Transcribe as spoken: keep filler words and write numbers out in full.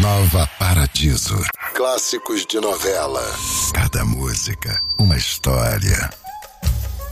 Nova Paradiso. Clássicos de novela. Cada música, uma história.